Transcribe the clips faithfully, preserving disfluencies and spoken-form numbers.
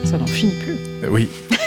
ça n'en finit plus. Euh, oui.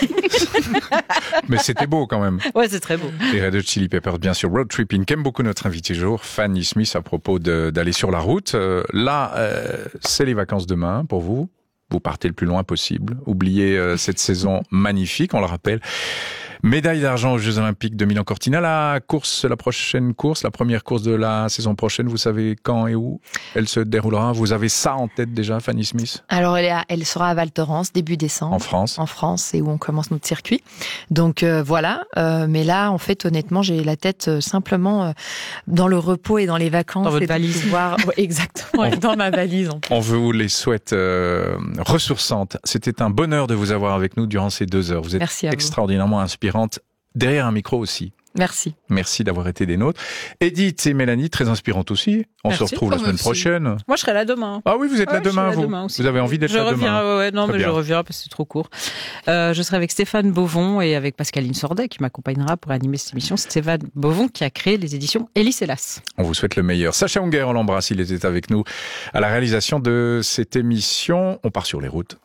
Mais c'était beau quand même. Ouais, c'est très beau. Les Red Hot Chili Peppers, bien sûr. Road Tripping, qu'aime beaucoup notre invité du jour, Fanny Smith, à propos de, d'aller sur la route. Euh, là, euh, c'est les vacances demain pour vous. Vous partez le plus loin possible. Oubliez euh, cette saison magnifique, on le rappelle. Médaille d'argent aux Jeux Olympiques de Milan-Cortina. La course, la prochaine course, la première course de la saison prochaine, vous savez quand et où elle se déroulera? Vous avez ça en tête déjà, Fanny Smith? Alors, elle, est à, elle sera à Val Thorens, début décembre. En France? En France, c'est où on commence notre circuit. Donc euh, voilà, euh, mais là, en fait, honnêtement, j'ai la tête euh, simplement euh, dans le repos et dans les vacances. Dans votre et de valise. pouvoir... ouais, exactement, et dans ma valise. En plus. On vous les souhaite euh, ressourçantes. C'était un bonheur de vous avoir avec nous durant ces deux heures. Vous êtes Merci à vous. extraordinairement inspirante. Derrière un micro aussi. Merci. Merci d'avoir été des nôtres. Edith et Mélanie, très inspirantes aussi. On Merci, se retrouve la toi semaine aussi. prochaine. Moi, je serai là demain. Ah oui, vous êtes Ouais, là je serai demain, là vous. demain aussi. Vous avez envie d'être je là reviens, demain. ouais, ouais, non, Très mais bien. je reviens parce que c'est trop court. Euh, je serai avec Stéphane Beauvon et avec Pascaline Sordet qui m'accompagnera pour animer cette émission. C'est Stéphane Beauvon qui a créé les éditions Hélice Hélas. On vous souhaite le meilleur. Sacha Unger, on l'embrasse, il était avec nous à la réalisation de cette émission. On part sur les routes.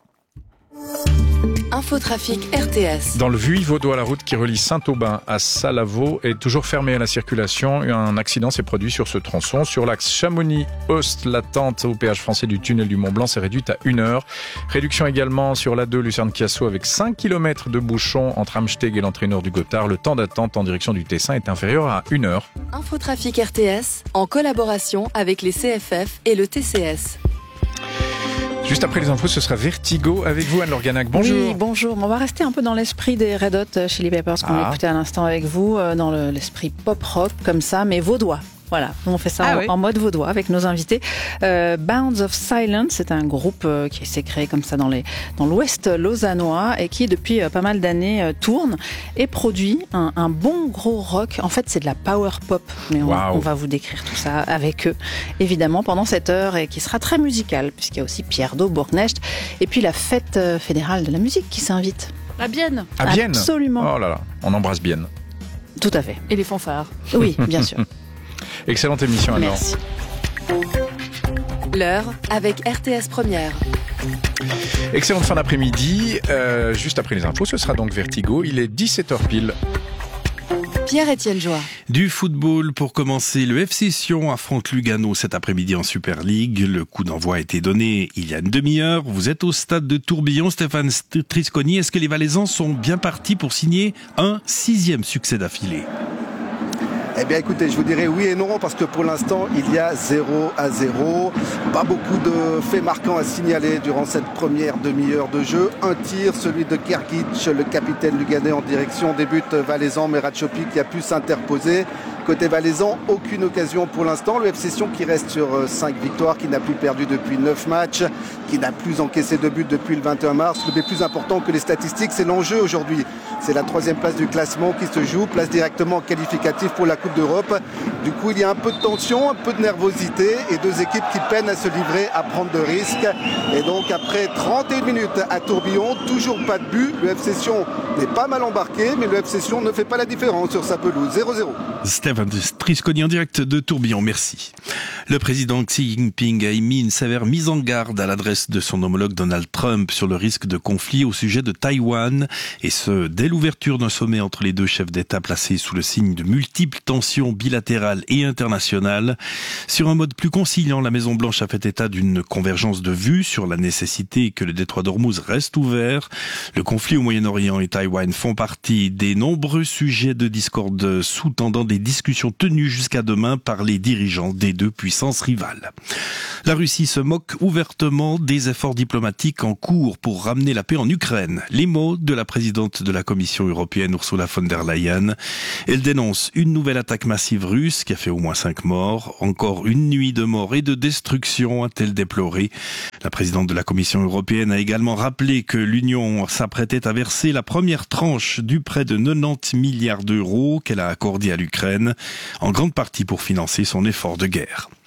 Infotrafic R T S. Dans le Vuilly-Vaudois, la route qui relie Saint-Aubin à Salavaux est toujours fermée à la circulation. Un accident s'est produit sur ce tronçon. Sur l'axe Chamonix-Ost, l'attente au péage français du tunnel du Mont-Blanc s'est réduite à une heure. Réduction également sur l'A deux Lucerne-Chiasso avec cinq kilomètres de bouchons entre Amsteg et l'entrée nord du Gothard. Le temps d'attente en direction du Tessin est inférieur à une heure. Infotrafic R T S, en collaboration avec les C F F et le T C S. Juste après les infos, ce sera Vertigo avec vous, Anne Lorganac. Bonjour. Oui, bonjour. On va rester un peu dans l'esprit des Red Hot Chili Peppers qu'on Ah. a écouté à l'instant avec vous, euh, dans le- l'esprit pop-rock comme ça, mais vaudois. Voilà, on fait ça Ah en, oui. en mode vaudois avec nos invités. Euh, Bounds of Silence, c'est un groupe euh, qui s'est créé comme ça dans les dans l'Ouest lausannois et qui depuis euh, pas mal d'années euh, tourne et produit un, un bon gros rock. En fait, c'est de la power pop, mais on, Wow. on va vous décrire tout ça avec eux, évidemment, pendant cette heure et qui sera très musicale puisqu'il y a aussi Pierre Do Bourgnecht et puis la fête euh, fédérale de la musique qui s'invite. La Bienne. À Bienne. Absolument. Oh là là, on embrasse Bienne. Tout à fait. Et les fanfares. Oui, bien sûr. Excellente émission alors. Merci. L'heure avec R T S Première. Excellente fin d'après-midi. Euh, juste après les infos, ce sera donc Vertigo. Il est dix-sept heures pile. Pierre-Étienne Joie. Du football pour commencer, le F C Sion affronte Lugano cet après-midi en Super League. Le coup d'envoi a été donné il y a une demi-heure. Vous êtes au stade de Tourbillon, Stéphane Trisconi. Est-ce que les Valaisans sont bien partis pour signer un sixième succès d'affilée ? Eh bien écoutez, je vous dirais oui et non parce que pour l'instant il y a zéro à zéro. Pas beaucoup de faits marquants à signaler durant cette première demi-heure de jeu. Un tir, celui de Kerkic, le capitaine luganais en direction des buts valaisans, mais Ratchopi qui a pu s'interposer. Côté valaisan, aucune occasion pour l'instant. Le F C Sion qui reste sur cinq victoires, qui n'a plus perdu depuis neuf matchs, qui n'a plus encaissé de but depuis le vingt et un mars. Le plus important que les statistiques, c'est l'enjeu aujourd'hui. C'est la troisième place du classement qui se joue, place directement qualificative pour la Coupe d'Europe. Du coup, il y a un peu de tension, un peu de nervosité et deux équipes qui peinent à se livrer, à prendre de risques. Et donc, après trente et une minutes à Tourbillon, toujours pas de but. Le F C Sion n'est pas mal embarqué, mais le F C Sion ne fait pas la différence sur sa pelouse. zéro zéro. Stéphane Trisconi en direct de Tourbillon, merci. Le président Xi Jinping a émis une sévère mise en garde à l'adresse de son homologue Donald Trump sur le risque de conflit au sujet de Taïwan, et ce, dès l'ouverture d'un sommet entre les deux chefs d'État placés sous le signe de multiples tensions bilatérales et internationales. Sur un mode plus conciliant, la Maison-Blanche a fait état d'une convergence de vues sur la nécessité que le détroit d'Ormuz reste ouvert. Le conflit au Moyen-Orient et Taïwan font partie des nombreux sujets de discorde sous-tendant des discussions tenues jusqu'à demain par les dirigeants des deux puissances rivales. La Russie se moque ouvertement des efforts diplomatiques en cours pour ramener la paix en Ukraine. Les mots de la présidente de la Commission européenne, Ursula von der Leyen. Elle dénonce une nouvelle attaque massive russe qui a fait au moins cinq morts. Encore une nuit de mort et de destruction, a-t-elle déploré. La présidente de la Commission européenne a également rappelé que l'Union s'apprêtait à verser la première tranche du prêt de quatre-vingt-dix milliards d'euros qu'elle a accordé à l'Ukraine, en grande partie pour financer son effort de guerre.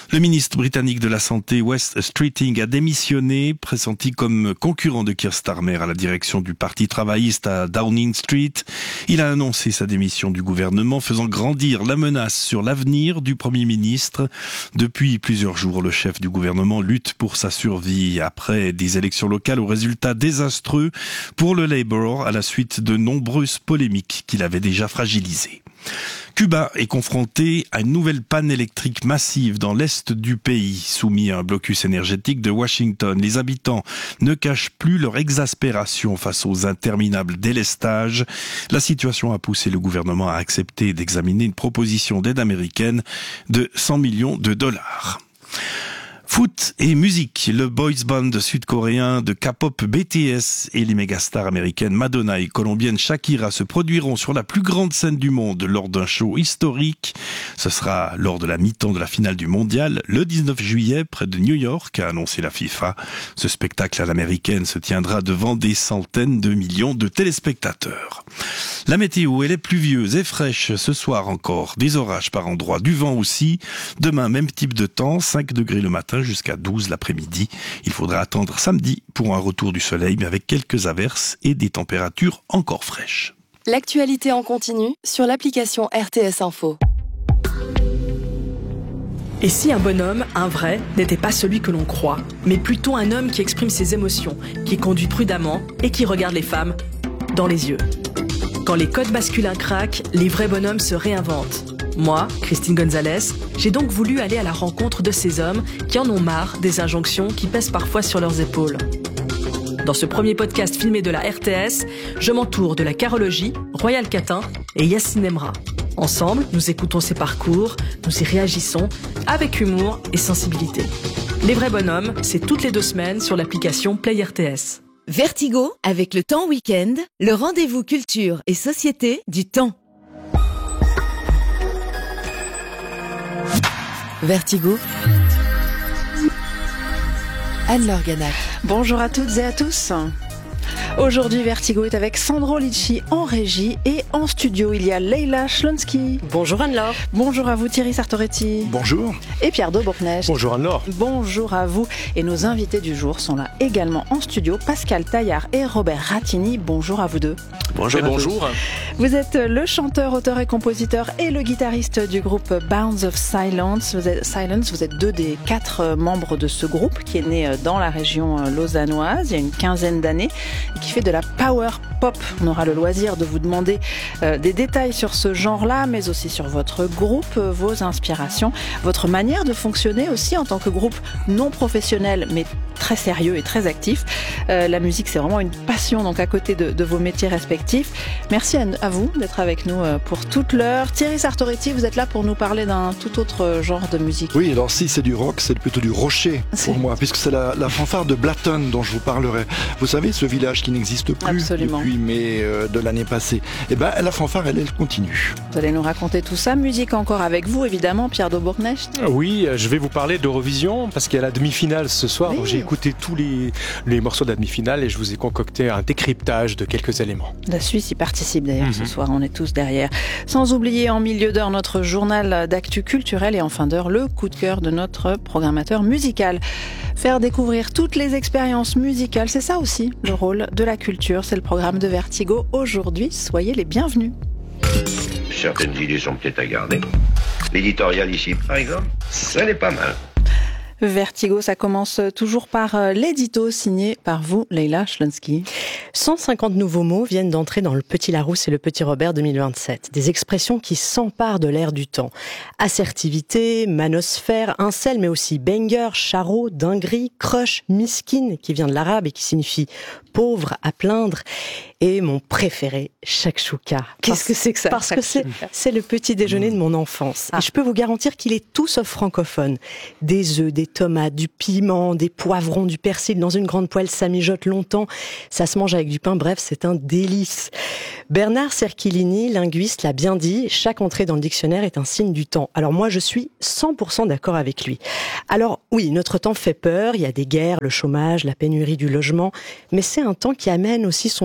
Le ministre britannique de la Santé, Wes Streeting, a démissionné, pressenti comme concurrent de Keir Starmer à la direction du Parti travailliste à Downing Street. Il a annoncé sa démission du gouvernement, faisant grandir la menace sur l'avenir du Premier ministre. Depuis plusieurs jours, le chef du gouvernement lutte pour sa survie après des élections locales aux résultats désastreux pour le Labour à la suite de nombreuses polémiques qu'il avait déjà fragilisées. Cuba est confronté à une nouvelle panne électrique massive dans l'est du pays, soumis à un blocus énergétique de Washington. Les habitants ne cachent plus leur exaspération face aux interminables délestages. La situation a poussé le gouvernement à accepter d'examiner une proposition d'aide américaine de cent millions de dollars. Foot et musique, le boys band sud-coréen de K-pop B T S et les mégastars américaines Madonna et colombienne Shakira se produiront sur la plus grande scène du monde lors d'un show historique. Ce sera lors de la mi-temps de la finale du mondial, le dix-neuf juillet, près de New York, a annoncé la FIFA. Ce spectacle à l'américaine se tiendra devant des centaines de millions de téléspectateurs. La météo, elle est pluvieuse et fraîche ce soir encore. Des orages par endroits, du vent aussi. Demain, même type de temps, cinq degrés le matin jusqu'à douze l'après-midi. Il faudra attendre samedi pour un retour du soleil, mais avec quelques averses et des températures encore fraîches. L'actualité en continu sur l'application R T S Info. Et si un bonhomme, un vrai, n'était pas celui que l'on croit, mais plutôt un homme qui exprime ses émotions, qui conduit prudemment et qui regarde les femmes dans les yeux. Quand les codes masculins craquent, les vrais bonhommes se réinventent. Moi, Christine Gonzalez, j'ai donc voulu aller à la rencontre de ces hommes qui en ont marre des injonctions qui pèsent parfois sur leurs épaules. Dans ce premier podcast filmé de la R T S, je m'entoure de la carologie, Royal Catin et Yacine Emra. Ensemble, nous écoutons ces parcours, nous y réagissons avec humour et sensibilité. Les vrais bonhommes, c'est toutes les deux semaines sur l'application Play R T S. Vertigo, avec le Temps Week-end, le rendez-vous culture et société du Temps. Vertigo, Anne-Laure Ganac. Bonjour à toutes et à tous. Aujourd'hui, Vertigo est avec Sandro Litchi en régie et en studio, il y a Leila Schlonsky. Bonjour Anne-Laure. Bonjour à vous Thierry Sartoretti. Bonjour. Et Pierre Daubourknecht. Bonjour Anne-Laure. Bonjour à vous. Et nos invités du jour sont là également en studio, Pascal Taillard et Robert Rattini. Bonjour à vous deux. Bonjour. Et bonjour. Vous êtes le chanteur, auteur et compositeur et le guitariste du groupe Bounds of Silence. Vous êtes, Silence, vous êtes deux des quatre membres de ce groupe qui est né dans la région lausannoise il y a une quinzaine d'années et qui fait de la power pop. On aura le loisir de vous demander euh, des détails sur ce genre-là, mais aussi sur votre groupe, euh, vos inspirations, votre manière de fonctionner aussi en tant que groupe non professionnel, mais très sérieux et très actif. Euh, la musique, c'est vraiment une passion, donc à côté de, de vos métiers respectifs. Merci à, à vous d'être avec nous euh, pour toute l'heure. Thierry Sartoretti, vous êtes là pour nous parler d'un tout autre genre de musique. Oui, alors si c'est du rock, c'est plutôt du rocher pour moi, puisque c'est la, la fanfare de Blatton dont je vous parlerai. Vous savez, ce village qui n'existe plus Absolument. depuis mai euh, de l'année passée. Eh ben, la fanfare, elle, elle continue. Vous allez nous raconter tout ça. Musique encore avec vous, évidemment, Pierre Daubourknecht. Oui, je vais vous parler d'Eurovision, parce qu'il y a la demi-finale ce soir. Oui. J'ai écouté tous les, les morceaux de la demi-finale et je vous ai concocté un décryptage de quelques éléments. La Suisse y participe d'ailleurs mm-hmm. ce soir, on est tous derrière. Sans oublier en milieu d'heure notre journal d'actu culturel et en fin d'heure le coup de cœur de notre programmateur musical. Faire découvrir toutes les expériences musicales, c'est ça aussi le rôle de la culture, c'est le programme de Vertigo. Aujourd'hui, soyez les bienvenus. Certaines idées sont peut-être à garder. L'éditorial ici, par exemple, ça n'est pas mal. Vertigo, ça commence toujours par l'édito signé par vous, Leila Schlonsky. cent cinquante nouveaux mots viennent d'entrer dans le Petit Larousse et le Petit Robert deux mille vingt-sept. Des expressions qui s'emparent de l'air du temps. Assertivité, manosphère, incel, mais aussi banger, charreau, dinguerie, crush, miskine, qui vient de l'arabe et qui signifie pauvre, à plaindre. Et mon préféré, shakshuka. Qu'est-ce que c'est que ça? Parce que c'est, c'est le petit déjeuner mmh. de mon enfance. Ah. Et je peux vous garantir qu'il est tout sauf francophone. Des œufs, des tomates, du piment, des poivrons, du persil dans une grande poêle, ça mijote longtemps. Ça se mange avec du pain, bref, c'est un délice. Bernard Cerchilini, linguiste, l'a bien dit, chaque entrée dans le dictionnaire est un signe du temps. Alors moi, je suis cent pour cent d'accord avec lui. Alors oui, notre temps fait peur, il y a des guerres, le chômage, la pénurie du logement, mais c'est un temps qui amène aussi son lot de choses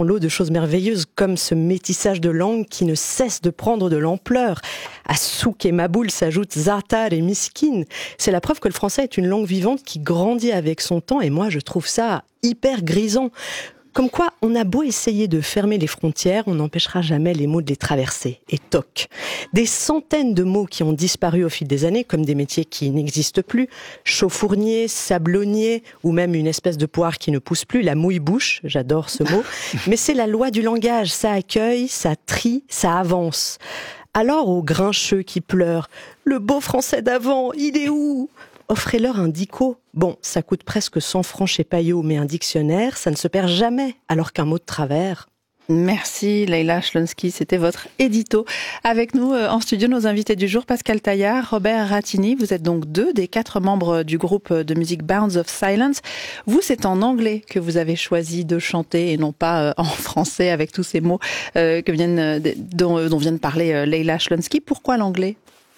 choses merveilleuses comme ce métissage de langues qui ne cesse de prendre de l'ampleur. À souk et maboul s'ajoutent zatar et miskin. C'est la preuve que le français est une langue vivante qui grandit avec son temps et moi je trouve ça hyper grisant. Comme quoi, on a beau essayer de fermer les frontières, on n'empêchera jamais les mots de les traverser. Et toc. Des centaines de mots qui ont disparu au fil des années, comme des métiers qui n'existent plus, chauffournier, sablonnier, ou même une espèce de poire qui ne pousse plus, la mouille-bouche, j'adore ce mot. Mais c'est la loi du langage, ça accueille, ça trie, ça avance. Alors aux grincheux qui pleurent, le beau français d'avant, il est où ? Offrez-leur un dico. Bon, ça coûte presque cent francs chez Payot, mais un dictionnaire, ça ne se perd jamais, alors qu'un mot de travers... Merci Leïla Chlonsky, c'était votre édito. Avec nous euh, en studio, nos invités du jour, Pascal Taillard, Robert Rattini. Vous êtes donc deux des quatre membres du groupe de musique Bounds of Silence. Vous, c'est en anglais que vous avez choisi de chanter et non pas euh, en français avec tous ces mots euh, que viennent, euh, dont, dont vient de parler euh, Leïla Chlonsky. Pourquoi l'anglais ?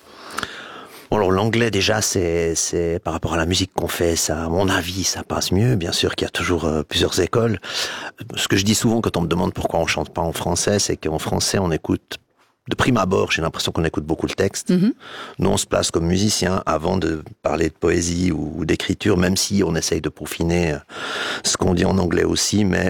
Alors l'anglais déjà, c'est c'est par rapport à la musique qu'on fait, ça, à mon avis, ça passe mieux. Bien sûr qu'il y a toujours euh, plusieurs écoles. Ce que je dis souvent quand on me demande pourquoi on chante pas en français, c'est qu'en français on écoute. De prime abord, j'ai l'impression qu'on écoute beaucoup le texte. Mm-hmm. Nous, on se place comme musicien avant de parler de poésie ou, ou d'écriture, même si on essaye de peaufiner ce qu'on dit en anglais aussi, mais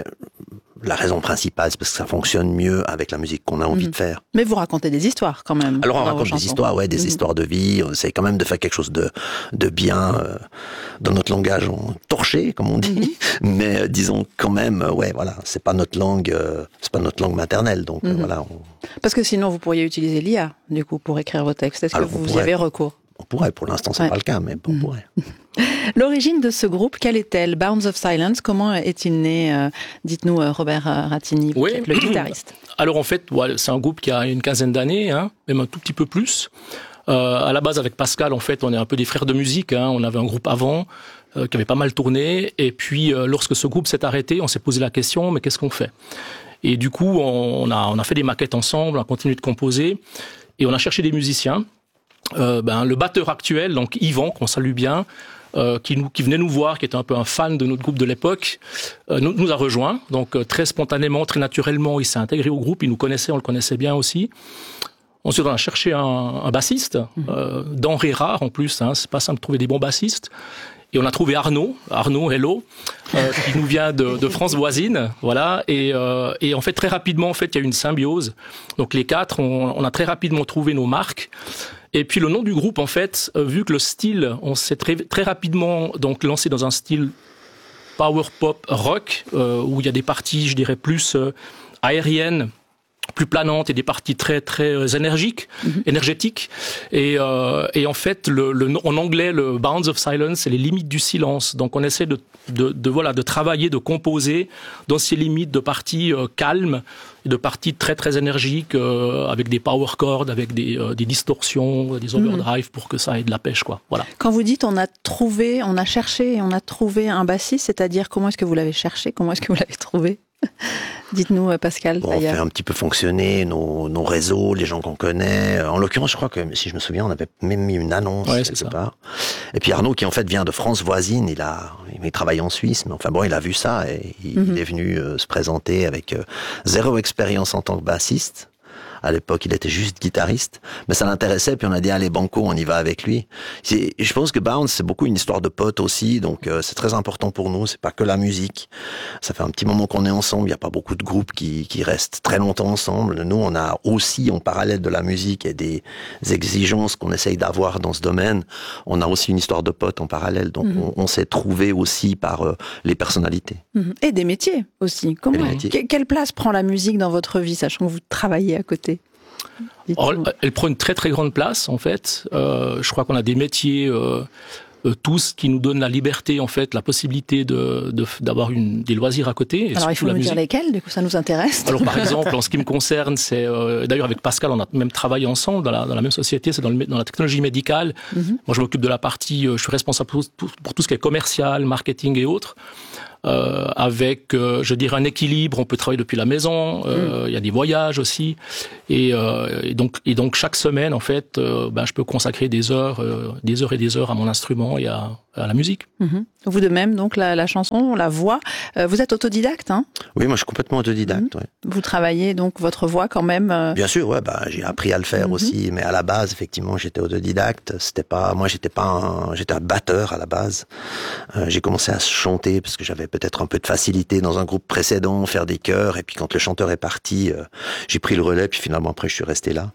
la raison principale, c'est parce que ça fonctionne mieux avec la musique qu'on a envie mmh. de faire. Mais vous racontez des histoires quand même. Alors on raconte des histoires, ouais, des mmh. histoires de vie. On essaie quand même de faire quelque chose de de bien euh, dans notre langage on, torché, comme on dit. Mmh. Mais euh, disons quand même, euh, ouais, voilà, c'est pas notre langue, euh, c'est pas notre langue maternelle, donc mmh. euh, voilà. On... Parce que sinon vous pourriez utiliser l'I A du coup pour écrire vos textes. Est-ce Alors, que vous y avez recours ? On pourrait, pour l'instant c'est ouais. pas le cas, mais on mmh. pourrait. L'origine de ce groupe, quelle est-elle ? Bounds of Silence, comment est-il né ? euh, Dites-nous, euh, Robert Rattini, vous oui. êtes le guitariste. Alors en fait, ouais, c'est un groupe qui a une quinzaine d'années, hein, même un tout petit peu plus. Euh, à la base, avec Pascal, en fait, on est un peu des frères de musique. Hein. On avait un groupe avant euh, qui avait pas mal tourné. Et puis, euh, lorsque ce groupe s'est arrêté, on s'est posé la question, mais qu'est-ce qu'on fait ? Et du coup, on a, on a fait des maquettes ensemble, on a continué de composer. Et on a cherché des musiciens. Euh, ben, le batteur actuel, donc Yvan, qu'on salue bien, euh, qui, nous, qui venait nous voir, qui était un peu un fan de notre groupe de l'époque, euh, nous, nous a rejoints. Donc euh, très spontanément, très naturellement, il s'est intégré au groupe. Il nous connaissait, on le connaissait bien aussi. Ensuite, on a cherché un, un bassiste, euh, denrée rare en plus. Hein, c'est pas simple de trouver des bons bassistes. Et on a trouvé Arnaud, Arnaud, hello, euh, qui nous vient de, de France voisine, voilà. Et, euh, et en fait, très rapidement, en fait, il y a eu une symbiose. Donc les quatre, on, on a très rapidement trouvé nos marques. Et puis le nom du groupe, en fait, euh, vu que le style, on s'est très, très rapidement donc lancé dans un style power pop rock, euh, où il y a des parties, je dirais, plus euh, aériennes, plus planantes et des parties très très énergiques, mm-hmm. énergétiques. Et, euh, et en fait, le, le, en anglais, le Bounds of Silence, c'est les limites du silence. Donc on essaie de, de, de voilà de travailler, de composer dans ces limites de parties euh, calmes, et de parties très très énergiques euh, avec des power chords, avec des, euh, des distorsions, des overdrive mm-hmm. pour que ça ait de la pêche, quoi. Voilà. Quand vous dites on a trouvé, on a cherché et on a trouvé un bassiste, c'est-à-dire comment est-ce que vous l'avez cherché, comment est-ce que vous l'avez trouvé ? Dites-nous, Pascal. Bon, on fait un petit peu fonctionner nos, nos réseaux, les gens qu'on connaît. En l'occurrence, je crois que, si je me souviens, on avait même mis une annonce ouais, quelque part. Et puis Arnaud, qui en fait vient de France voisine, il a, il travaille en Suisse, mais enfin bon, il a vu ça et il, mm-hmm. il est venu euh, se présenter avec euh, zéro expérience en tant que bassiste. À l'époque, il était juste guitariste, mais ça l'intéressait, puis on a dit, allez, banco, on y va avec lui. C'est, je pense que Bounds, c'est beaucoup une histoire de potes aussi, donc euh, c'est très important pour nous, c'est pas que la musique. Ça fait un petit moment qu'on est ensemble, il n'y a pas beaucoup de groupes qui, qui restent très longtemps ensemble. Nous, on a aussi, en parallèle de la musique et des exigences qu'on essaye d'avoir dans ce domaine, on a aussi une histoire de potes en parallèle, donc mmh. on, on s'est trouvé aussi par euh, les personnalités. Mmh. Et des métiers aussi. Comment, métiers. Que, quelle place prend la musique dans votre vie, sachant que vous travaillez à côté ? Or, elle prend une très très grande place en fait. Euh, je crois qu'on a des métiers euh, euh, tous qui nous donnent la liberté en fait, la possibilité de, de d'avoir une, des loisirs à côté. Et alors il faut nous dire lesquels, du coup ça nous intéresse. Alors par exemple, en ce qui me concerne, c'est euh, d'ailleurs avec Pascal, on a même travaillé ensemble dans la, dans la même société, c'est dans, le, dans la technologie médicale. Mm-hmm. Moi je m'occupe de la partie, euh, je suis responsable pour, pour, pour tout ce qui est commercial, marketing et autres. euh, avec, euh, je dirais, un équilibre. On peut travailler depuis la maison. Euh, il mmh. y a des voyages aussi, et, euh, et donc et donc chaque semaine, en fait, euh, ben, je peux consacrer des heures, euh, des heures et des heures à mon instrument et à, à la musique. Mmh. Vous de même, donc la, la chanson, la voix. Euh, vous êtes autodidacte, hein? Oui, moi je suis complètement autodidacte. Mmh. Ouais. Vous travaillez donc votre voix quand même. Euh... Bien sûr, ouais, bah j'ai appris à le faire mmh. aussi, mais à la base, effectivement, j'étais autodidacte. C'était pas, moi j'étais pas, un, j'étais un batteur à la base. Euh, j'ai commencé à chanter parce que j'avais peut-être un peu de facilité dans un groupe précédent, faire des chœurs, et puis quand le chanteur est parti, euh, j'ai pris le relais, puis finalement après je suis resté là.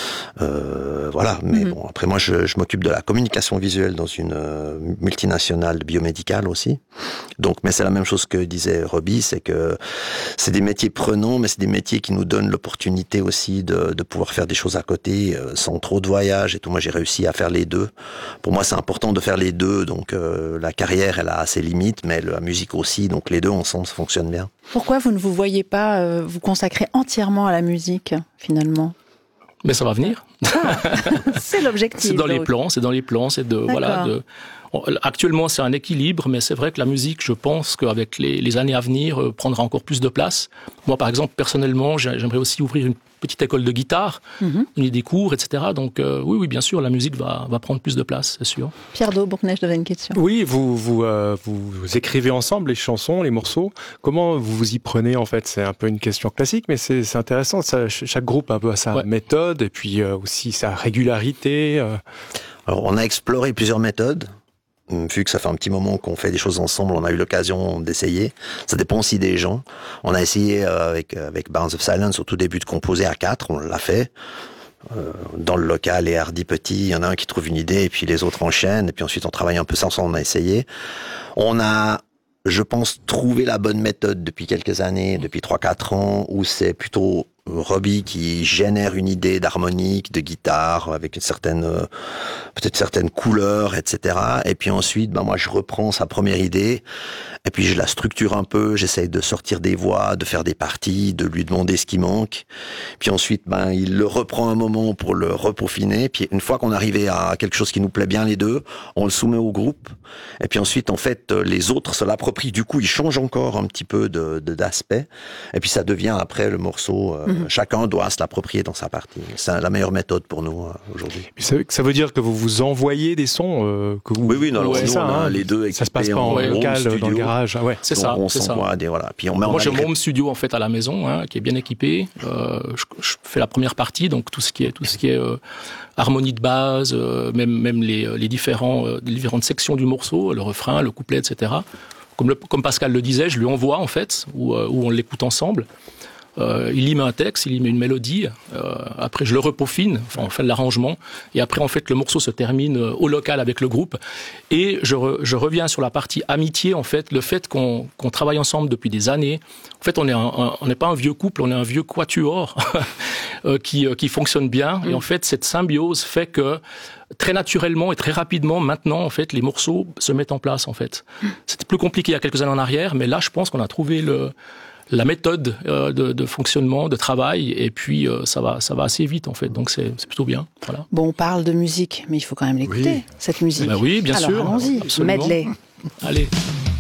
Euh, voilà, mais mmh. bon, après moi je, je m'occupe de la communication visuelle dans une euh, multinationale biomédicale aussi. Donc, mais c'est la même chose que disait Roby, c'est que c'est des métiers prenants, mais c'est des métiers qui nous donnent l'opportunité aussi de, de pouvoir faire des choses à côté, euh, sans trop de voyages et tout. Moi j'ai réussi à faire les deux. Pour moi c'est important de faire les deux, donc euh, la carrière elle a ses limites, mais la musique aussi, donc les deux ensemble ça fonctionne bien. Pourquoi vous ne vous voyez pas euh, vous consacrer entièrement à la musique finalement? Mais ça va venir. Ah, c'est l'objectif. C'est dans donc. les plans, c'est dans les plans, c'est de D'accord. voilà. De, actuellement, c'est un équilibre, mais c'est vrai que la musique, je pense qu'avec les, les années à venir, euh, prendra encore plus de place. Moi, par exemple, personnellement, j'aimerais aussi ouvrir une petite école de guitare, mm-hmm. donner des cours, et cetera. Donc, euh, oui, oui, bien sûr, la musique va, va prendre plus de place, c'est sûr. Pierre Daubourg-Neige, j'avais une question. Oui, vous, vous, euh, vous, vous écrivez ensemble les chansons, les morceaux. Comment vous vous y prenez, en fait? C'est un peu une question classique, mais c'est, c'est intéressant. Ça, chaque groupe a un peu à sa ouais. méthode, et puis euh, aussi sa régularité. Euh. Alors, on a exploré plusieurs méthodes. Vu que ça fait un petit moment qu'on fait des choses ensemble, on a eu l'occasion d'essayer. Ça dépend aussi des gens. On a essayé avec avec Bounds of Silence au tout début de composer à quatre, on l'a fait. Euh, dans le local, les hardis petits, il y en a un qui trouve une idée et puis les autres enchaînent et puis ensuite on travaille un peu ça ensemble, on a essayé. On a, je pense, trouvé la bonne méthode depuis quelques années, depuis trois quatre ans, où c'est plutôt Roby qui génère une idée d'harmonique, de guitare, avec une certaine, euh, peut-être certaines couleurs, et cetera. Et puis ensuite, ben moi je reprends sa première idée, et puis je la structure un peu, j'essaye de sortir des voix, de faire des parties, de lui demander ce qui manque. Puis ensuite, ben il le reprend un moment pour le repeaufiner. Puis une fois qu'on est arrivé à quelque chose qui nous plaît bien les deux, on le soumet au groupe. Et puis ensuite, en fait, les autres se l'approprient. Du coup, ils changent encore un petit peu de, de d'aspect. Et puis ça devient après le morceau. Euh, Mmh. Chacun doit se l'approprier dans sa partie. C'est la meilleure méthode pour nous euh, aujourd'hui. Ça, ça veut dire que vous vous envoyez des sons euh, que vous... Oui, oui, non, ouais, nous, ça, on a hein, les deux. Ça se passe pas en, en local, studio, dans le garage. Ah ouais. C'est ça. On c'est s'envoie ça. des voilà. Puis on met Moi, en j'ai agré... mon studio en fait à la maison, hein, qui est bien équipé. Euh, je, je fais la première partie, donc tout ce qui est tout ce qui est euh, harmonie de base, euh, même même les les différents euh, les différentes sections du morceau, le refrain, le couplet, et cetera. Comme le, comme Pascal le disait, je lui envoie en fait, où, euh, où on l'écoute ensemble. Euh, il y met un texte, il y met une mélodie. Euh, après, je le repeaufine, enfin, on fait de l'arrangement. Et après, en fait, le morceau se termine au local avec le groupe. Et je, re, je reviens sur la partie amitié, en fait, le fait qu'on, qu'on travaille ensemble depuis des années. En fait, on est un, un, on n'est pas un vieux couple, on est un vieux quatuor euh, qui, euh, qui fonctionne bien. Mmh. Et en fait, cette symbiose fait que très naturellement et très rapidement, maintenant, en fait, les morceaux se mettent en place, en fait. Mmh. C'était plus compliqué il y a quelques années en arrière, mais là, je pense qu'on a trouvé le la méthode euh, de, de fonctionnement, de travail, et puis euh, ça va, ça va assez vite en fait, donc c'est, c'est plutôt bien. Voilà. Bon, on parle de musique, mais il faut quand même l'écouter, oui. cette musique. Ben oui, bien Alors, sûr. Allons-y, Absolument. medley. Allez.